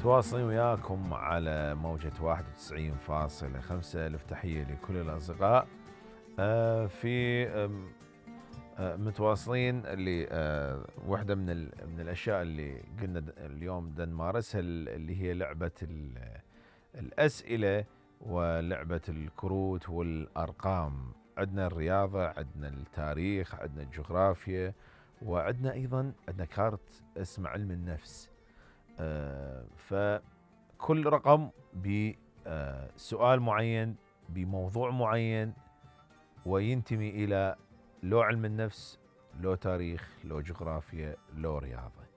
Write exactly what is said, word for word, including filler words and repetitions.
متواصلين وياكم على موجة واحد وتسعين فاصلة خمسة. ألف تحية لكل الأصدقاء. آه في آم، آه متواصلين اللي آه واحدة من ال- من الأشياء اللي قلنا د- اليوم بدنا نمارسها، ال- اللي هي لعبة ال- الأسئلة ولعبة الكروت والأرقام. عندنا الرياضة، عندنا التاريخ، عندنا الجغرافيا، وعندنا أيضا عندنا كارت اسمه علم النفس. آه فكل رقم بسؤال معين بموضوع معين، وينتمي إلى لو علم النفس، لو تاريخ، لو جغرافيا، لو رياضة.